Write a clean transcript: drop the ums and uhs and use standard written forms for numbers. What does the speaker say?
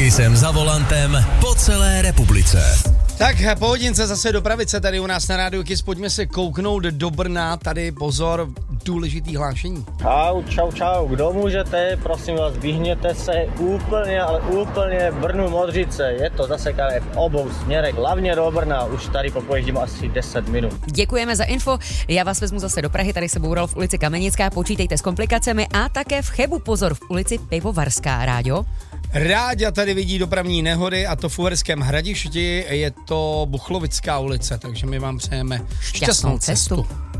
Kissem za volantem po celé republice. Tak po hodince zase dopravit se tady u nás na rádiu Kiss. Pojďme se kouknout do Brna. Tady pozor, důležitý hlášení. Čau, kdo můžete, prosím vás, vyhněte se úplně, ale úplně Brnu Modřice. Je to zasekané v obou směrech, hlavně do Brna. Už tady popojezdím asi 10 minut. Děkujeme za info. Já vás vezmu zase do Prahy, tady se boural v ulici Kamenická, počítejte s komplikacemi a také v Chebu pozor v ulici Pivovarská. Ráďo? Ráďa tady vidí dopravní nehody a to v Uherském Hradišti, je to Buchlovická ulice, takže my vám přejeme šťastnou cestu.